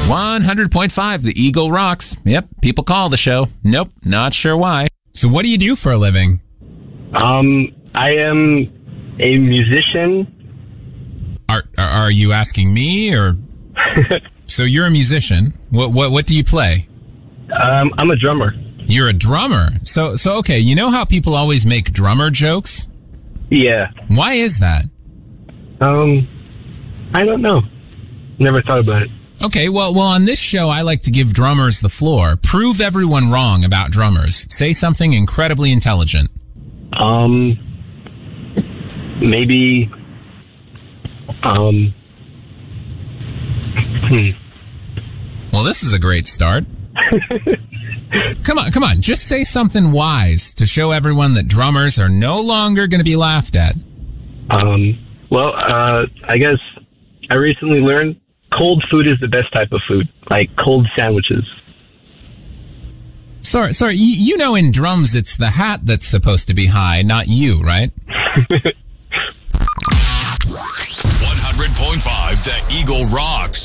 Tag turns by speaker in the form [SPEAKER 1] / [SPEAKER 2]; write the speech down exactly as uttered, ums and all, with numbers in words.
[SPEAKER 1] one hundred point five, The Eagle rocks. Yep, people call the show. Nope, not sure why.
[SPEAKER 2] So what do you do for a living?
[SPEAKER 3] Um, I am a musician.
[SPEAKER 2] Are are, are you asking me or? So you're a musician. What what what do you play?
[SPEAKER 3] Um, I'm a drummer.
[SPEAKER 2] You're a drummer. So so okay. You know how people always make drummer jokes?
[SPEAKER 3] Yeah.
[SPEAKER 2] Why is that?
[SPEAKER 3] Um, I don't know. Never thought about it.
[SPEAKER 2] Okay, well, well, on this show, I like to give drummers the floor. Prove everyone wrong about drummers. Say something incredibly intelligent.
[SPEAKER 3] Um, maybe, um, hmm.
[SPEAKER 2] Well, this is a great start. Come on, come on. Just say something wise to show everyone that drummers are no longer going to be laughed at.
[SPEAKER 3] Um, well, uh, I guess I recently learned cold food is the best type of food, like cold sandwiches.
[SPEAKER 2] Sorry, sorry. You, you know in drums it's the hat that's supposed to be high, not you, right?
[SPEAKER 4] one hundred point five The Eagle rocks.